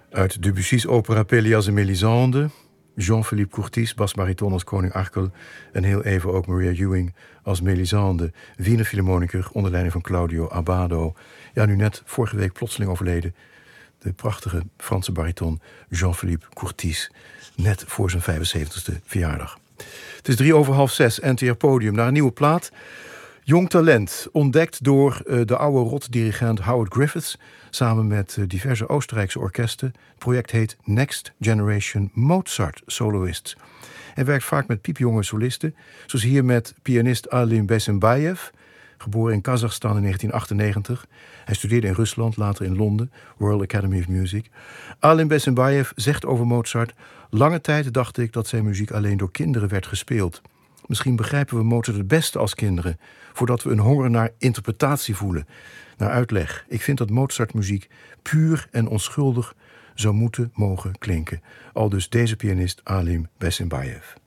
Uit Debussy's opera Pélias en Mélisande, Jean-Philippe Courtis, basbariton als koning Arkel en heel even ook Maria Ewing als Mélisande. Wiener Philharmoniker onder leiding van Claudio Abbado. Ja, nu net vorige week plotseling overleden. De prachtige Franse bariton Jean-Philippe Courtis. Net voor zijn 75ste verjaardag. Het is 5:03, NTR Podium, naar een nieuwe plaat. Jong talent, ontdekt door de oude rotdirigent Howard Griffiths samen met diverse Oostenrijkse orkesten. Het project heet Next Generation Mozart Soloists. Hij werkt vaak met piepjonge solisten, zoals hier met pianist Alim Bessembayev, geboren in Kazachstan in 1998. Hij studeerde in Rusland, later in Londen, Royal Academy of Music. Alim Bessembayev zegt over Mozart: lange tijd dacht ik dat zijn muziek alleen door kinderen werd gespeeld. Misschien begrijpen we Mozart het beste als kinderen, voordat we een honger naar interpretatie voelen, naar uitleg. Ik vind dat Mozart-muziek puur en onschuldig zou mogen klinken. Aldus deze pianist Alim Bessembayev.